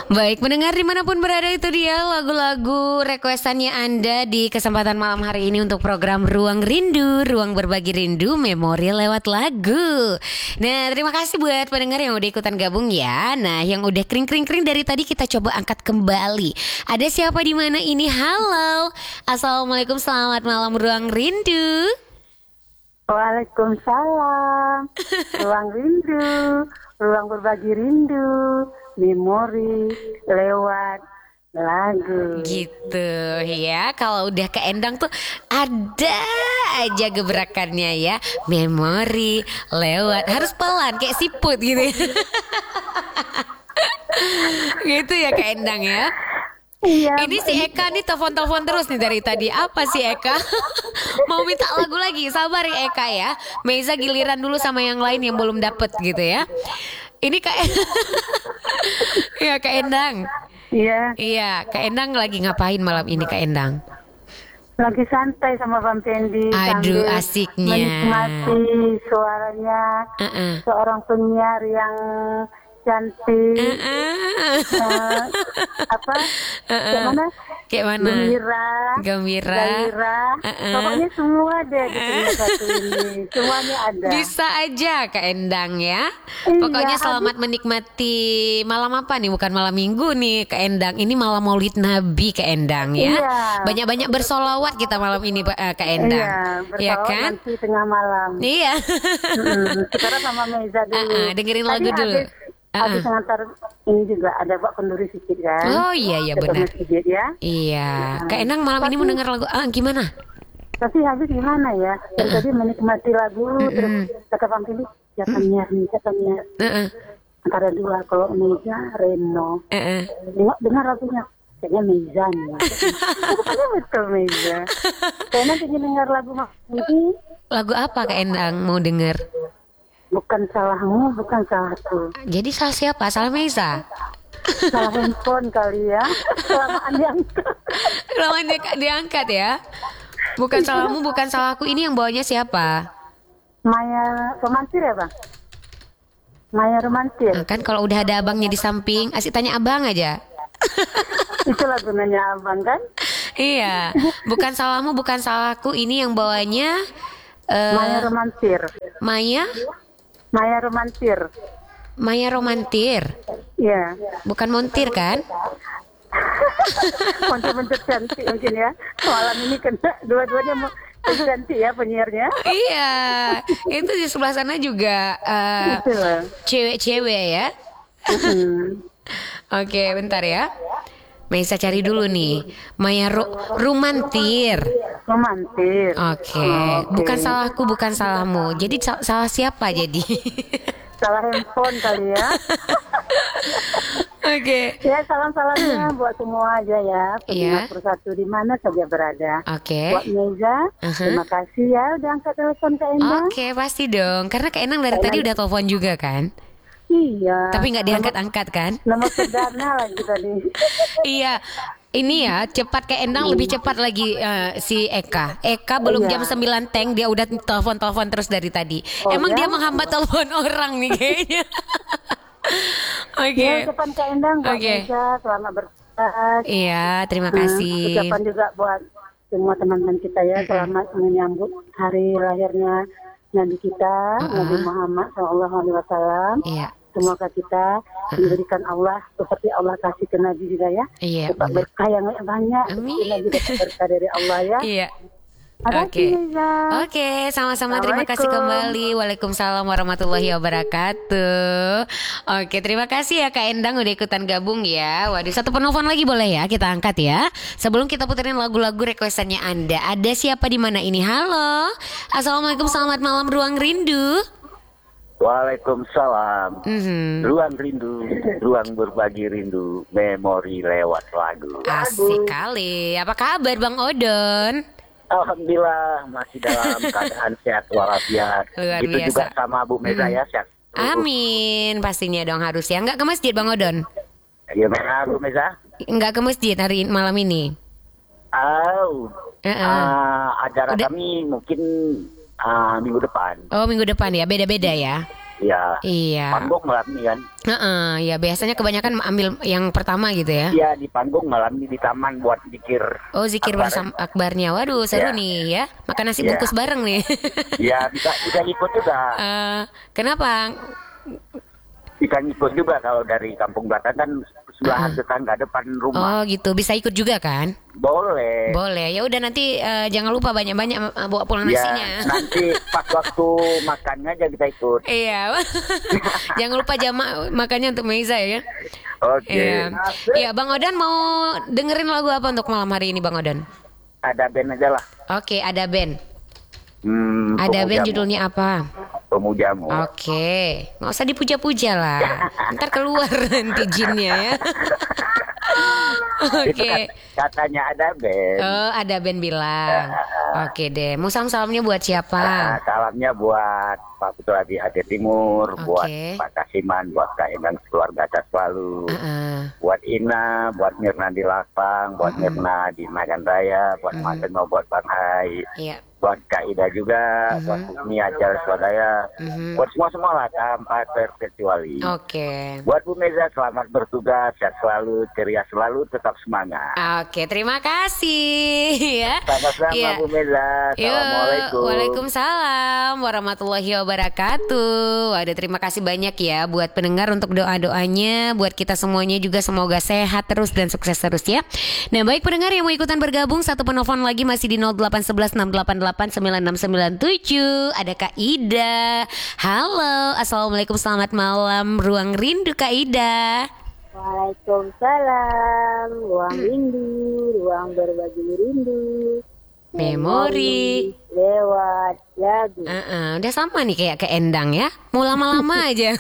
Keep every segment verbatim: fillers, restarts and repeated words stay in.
Baik, mendengar dimanapun berada, itu dia lagu-lagu requestannya Anda di kesempatan malam hari ini untuk program Ruang Rindu, Ruang Berbagi Rindu, Memori lewat lagu. Nah, terima kasih buat pendengar yang udah ikutan gabung ya. Nah, yang udah kring-kring-kring dari tadi kita coba angkat kembali. Ada siapa di mana ini? Halo, Assalamualaikum, selamat malam Ruang Rindu. Waalaikumsalam. Ruang rindu, ruang berbagi rindu, memori lewat lagu. Gitu ya. Kalau udah ke Endang tuh ada aja gebrakannya ya. Memori lewat, harus pelan kayak siput gitu ya. Gitu ya ke Endang ya. Iya. Ini si Eka nih telepon-telepon terus nih dari tadi. Apa sih Eka? Mau minta lagu lagi. Sabar ya Eka ya. Meiza giliran dulu sama yang lain yang belum dapet gitu ya. Ini Kak Ya Kak Endang. Iya. Iya, Kak Endang lagi ngapain malam ini Kak Endang? Lagi santai sama Bang Pendi. Aduh, sambil asiknya. menikmati suaranya Uh-uh. seorang penyiar yang cantik. Uh-uh. uh, apa? Uh-uh. Yang mana? Kayak mana? Gembira, Gembira. gairah, Uh-uh. pokoknya semua deh di dunia satu ini, semuanya ada. Bisa aja Kak Endang ya. Iya, Pokoknya selamat habis- menikmati malam apa nih? Bukan malam minggu nih Kak Endang. Ini malam Maulid Nabi Kak Endang ya. Iya. Banyak-banyak bersolawat kita malam ini uh, Kak Endang. Iya, Ya bersolawat kan? nanti tengah malam. Iya. Hmm, sekarang sama Meza dulu. Uh-uh, dengerin Tadi lagu dulu. Habis, habis ngantar ini juga ada Pak Kenduri sedikit kan. Oh iya iya Ketemu benar. sedikit ya. Iya. Kak Endang malam ini Tapi- mau denger lagu ah, gimana? Tapi habis gimana ya? Dari tadi menikmati lagu, terus kata Bang Pilih, jatahnya nih, jatahnya Heeh. antara dua. Kalau Meza, Reno. Heeh. Dengar, dengar lagunya. Kayaknya Meza nih. Kayaknya betul Meza. Kayaknya ingin dengar lagu Mas ini. Lagu apa Kak Endang mau denger? Bukan salahmu, bukan salahku. Jadi salah siapa? Salah Meiza. Salah handphone kali ya. Kelamaan diangkat. Lama dia diangkat ya. Bukan salahmu, bukan salahku. Ini yang bawanya siapa? Maya romantis ya Bang? Maya romantis. Nah, kan kalau udah ada abangnya di samping, asik tanya abang aja. Itu lagunya Abang kan? Iya. Bukan salahmu, bukan salahku. Ini yang bawanya eh, Maya romantis. Maya, Maya romantis. Maya Romantir. Iya. Bukan Montir kan? Montir-montir cantik mungkin ya. Malam ini kena dua-duanya mau cantik ya penyiarnya. Iya. Itu di sebelah sana juga eh, Itu lah. cewek-cewek ya. Hmm. Oke, bentar ya. Maisa cari dulu nih. Maya Ro- Romantir. Romantis. Oke, bukan salahku, bukan salahmu. Jadi sa- salah siapa jadi? Salah handphone kali ya. Oke. Ya salam-salamnya buat semua aja ya. Iya. Pendengar persatu di mana saja berada. Oke. Buat Meza, Uh-huh. terima kasih ya udah angkat telepon ke Endang. Oke, pasti dong. Karena Kak Enang dari tadi udah telepon juga kan? Iya. Tapi nggak diangkat-angkat kan? Nomor sederhana lagi tadi. Iya. Ini ya, cepat Kak Endang lebih cepat lagi eh, si Eka. Eka belum Iya. jam sembilan teng dia udah telepon-telepon terus dari tadi. Oh, Emang ya? dia menghambat telepon orang nih kayaknya. Oke. Ya, ucapan ke Endang buat Oke. Meza, selamat bertugas. Iya, terima Hmm, kasih. ucapan juga buat semua teman-teman kita ya, selamat menyambut hari lahirnya Nabi kita, Nabi Muhammad shallallahu alaihi wasallam. Iya. Semoga kita diberikan Allah seperti Allah kasih ke Nabi juga ya. Iya, Dapat benar. berkah yang banyak. Amin. Nabi dapat berkah dari Allah ya. Iya. Terima Oke. kasih, Meza. Oke, sama-sama terima kasih Assalamualaikum. kembali. Waalaikumsalam warahmatullahi wabarakatuh. Oke, terima kasih ya Kak Endang udah ikutan gabung ya. Waduh, satu penelpon lagi boleh ya kita angkat ya. Sebelum kita puterin lagu-lagu requestannya Anda. Ada siapa di mana ini? Halo. Assalamualaikum, selamat malam Ruang Rindu. Waalaikumsalam. Mhm. Ruang rindu, ruang berbagi rindu, memori lewat lagu. Asik kali. Apa kabar Bang Odon? Alhamdulillah masih dalam keadaan sehat walafiat. Luar Itu biasa. juga sama Bu Meza ya, sehat. Amin. Pastinya dong harus ya. Nggak ke masjid Bang Odon? Ya benar Bu Meza. Nggak ke masjid hari malam ini? Oh, Uh-uh. ah, acara Udah- kami mungkin ah, minggu depan. Oh, minggu depan ya, beda-beda ya. Ya. Iya. Panggung malam nih kan. Heeh, ya biasanya kebanyakan ambil yang pertama gitu ya. Iya di panggung malam nih di taman buat zikir. Oh, zikir akbar. bersama akbarnya. Waduh, seru Ya. nih ya. Makan nasi Ya. bungkus bareng nih. Ya bisa bisa ikut juga. Eh, kenapa? Bisa ikut juga kalau dari Kampung Belakang kan sebelahan tetangga depan Oh, rumah. gitu. Bisa ikut juga kan? Boleh. Boleh. Ya udah nanti eh, jangan lupa banyak-banyak eh, bawa pulang Ya nasinya. nanti pas waktu makannya aja kita ikut. Iya. Jangan lupa jamak makannya untuk Meiza ya. Oke. Iya. Iya, Bang Odan mau dengerin lagu apa untuk malam hari ini, Bang Odan? Ada band aja lah. Oke, ada band. Hmm, Ada band Pemujamu. judulnya apa? Pemujamu. Oke, nggak usah dipuja-puja lah. Ntar keluar nanti jinnya ya. Itu Oke. kat- katanya ada band. Oh, ada band bilang. Oke deh. Mau salam-salamnya buat Nah, siapa? salamnya buat Pak Putra di Aceh Timur, Oke. buat Pak Kasiman, buat Kak Endang keluarga selalu, Heeh. buat Ina, buat Mirna di Lapang, buat Mirna di Magan Raya, buat Mas Eno, buat Bang Hai, Iya. buat Kak Ida juga, buat Bumi Ajar Swadaya, Mhm. buat semua-semua lah tanpa terkecuali. Oke. Buat Bu Meza selamat bertugas, sehat selalu, ceria selalu, tetap semangat. Oke, terima kasih ya. Sama-sama Iya. Bu Meza. Yo, Assalamualaikum. Waalaikumsalam warahmatullahi wabarakatuh. Waduh, terima kasih banyak ya buat pendengar untuk doa-doanya. Buat kita semuanya juga semoga sehat terus dan sukses terus ya. Nah, baik pendengar yang mau ikutan bergabung, satu penelpon lagi masih di nol delapan satu satu enam delapan delapan sembilan enam sembilan tujuh. Ada Kak Ida. Halo, assalamualaikum, selamat malam. Ruang Rindu Kak Ida. Waalaikumsalam, ruang rindu, ruang berbagi rindu. Memori. Lewat lagu. Uh-uh, udah sama nih kayak ke Endang ya. Mau lama-lama aja.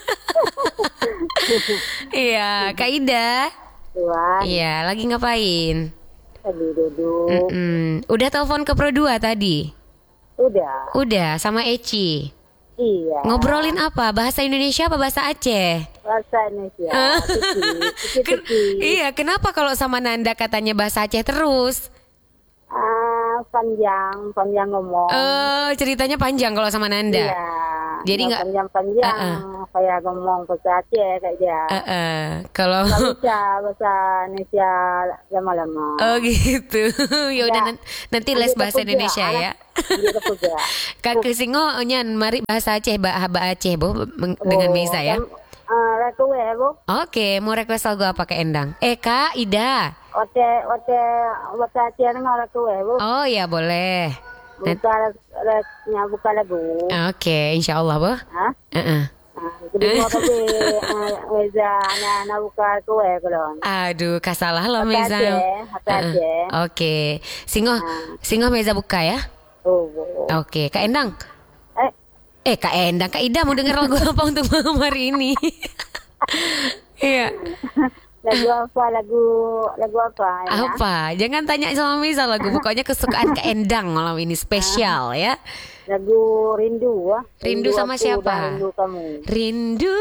Iya, Kak Ida. Tuan, Iya, lagi ngapain? lagi duduk. Mm-mm. Udah telepon ke Pro dua tadi? Udah, Udah, sama Eci. iya. Ngobrolin apa? Bahasa Indonesia apa bahasa Aceh? Bahasa Indonesia. Tiki, Ken- tiki. iya, kenapa kalau sama Nanda katanya bahasa Aceh terus? Ah, panjang, panjang ngomong. Eh, ceritanya panjang kalau sama Nanda. Iya. Jadi nggak- panjang-panjang. Uh-uh. Kayak ngomong bahasa Aceh kayak dia. Eh, eh, kalau Nggak bisa bahasa Indonesia lama-lama. oh gitu. Ya udah Ya. nan- nanti les Lanjut ke bahasa puja, Indonesia anak. ya. Lanjut ke puja. Kak Kesingo nyan mari bahasa Aceh ba, ba Aceh Bu meng- dengan Meiza ya. Ah, reku ya, Bu. Oke, mau request lagu apa ke Endang? Eh Kak Ida. Ote, ote, bahasa Aceh nang reku ya, Bu. Oh ya boleh. Net- Buka reknya buka lagu. Oke, insya Allah Bu. Hah? Heeh. Ah, jadi mau tapi Weza anak-anak buka kue kalau. Aduh, kasalah lo Hati Meiza. Aceh, hati Heeh. Aceh. Oke, Singo, Singo Meiza buka ya. Oh, Bu. Oke, Kak Endang. Eh, Eh Kak Endang, Kak Ida mau denger lagu apa untuk malam hari ini? Iya. lagu apa? Lagu lagu apa? Ya? Apa? Jangan tanya sama Meiza lagu. Pokoknya kesukaan Kak Endang malam ini spesial ya. Lagu rindu, ah. Rindu sama aku siapa? dan Rindu kamu. Rindu,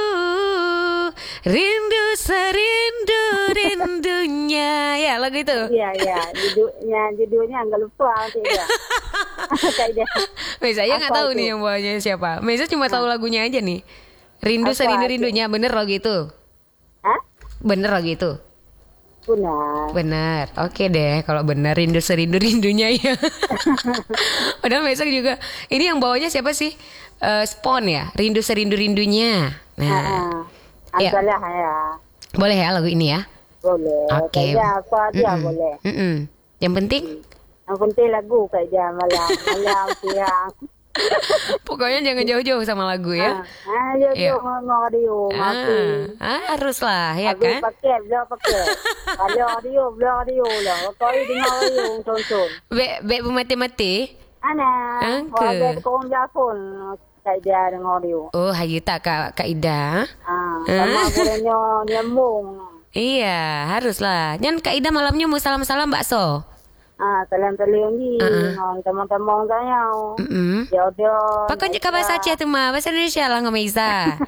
rindu serindu rindunya. Ya lagu itu. Iya, iya. Judulnya judulnya enggak lupa tidak. Kayak dia. Meiza ya nggak Apa tahu itu? nih yang bawanya siapa. Meiza cuma tahu lagunya aja nih. Rindu Apa serindu itu? rindunya. Bener lagu itu. Hah? Bener lagu itu. Benar. Benar, oke deh. Kalau benar rindu serindu rindunya ya. Padahal besok juga. Ini yang bawanya siapa sih? Eh, Spon ya. Rindu serindu rindunya. Nah, Ah, ya. Antalah ya. boleh ya lagu ini ya. Boleh. Oke. Kayak apa dia Mm-mm. boleh. Mm-mm. Yang penting, Yang penting lagu kayak dia malam malam siang. pokoknya jangan jauh-jauh sama lagu ya. Ah, yo Iya. yo ngomong radio mati. Ah, harus lah ya Lagu kan. pakai, belum pakai. Kalau radio, belum radio lah. Kau ini dengar radio tonton. Be, be mati-mati. Ana, Angke. orang kau telefon kayak dia dengar radio. Oh, hayu tak Kak, Kak Ida. Ah, sama burungnya nyambung. Iya, haruslah. Nyan Kak Ida malamnya mau salam-salam bakso. Ah, salam-salam ni. Uh-uh. Ah, teman-teman saya. Mm-mm. Ya udah. Pokoknya ke bahasa Aceh tuh mah, bahasa Indonesia lah nggak bisa.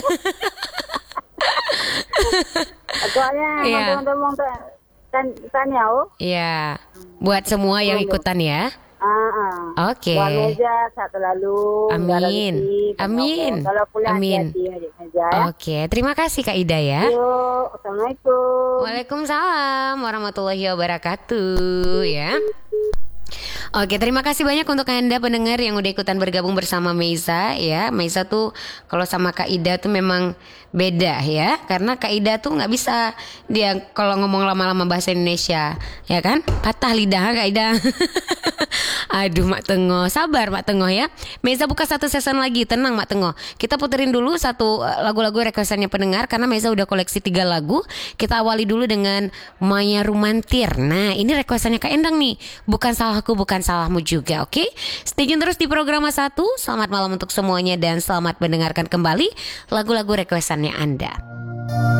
Agaknya Iya. teman-teman tan- tanya oh. Iya, buat semua yang ikutan ya. Ah, ah. Oke. Buat meja saat lalu. Amin. Amin. Kalau pulang Amin. hati-hati aja meja ya. Oke, terima kasih Kak Ida ya. Yuk, assalamualaikum. Waalaikumsalam warahmatullahi wabarakatuh ya. Oke, terima kasih banyak untuk Anda pendengar yang udah ikutan bergabung bersama Meiza ya. Meiza tuh kalau sama Kak Ida tuh memang beda ya, karena Kak Ida tuh nggak bisa dia kalau ngomong lama-lama bahasa Indonesia, ya kan? Patah lidah Kak Ida. Aduh Mak Tengo, sabar Mak Tengo ya. Meiza buka satu season lagi, tenang Mak Tengo. Kita puterin dulu satu uh, lagu-lagu requestannya pendengar karena Meiza udah koleksi tiga lagu. Kita awali dulu dengan Maya Rumantir. Nah ini requestannya Kak Endang nih, bukan salahku bukan salahmu juga, oke? Okay? Stay tune terus di program satu. Selamat malam untuk semuanya dan selamat mendengarkan kembali lagu-lagu requestannya Anda.